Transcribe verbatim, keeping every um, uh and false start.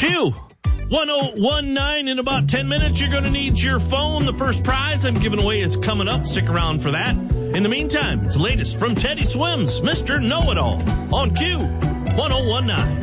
Q one oh one nine. In about ten minutes, you're going to need your phone. The first prize I'm giving away is coming up. Stick around for that. In the meantime, it's the latest from Teddy Swims, Mister Know-It-All, on Q one oh one nine.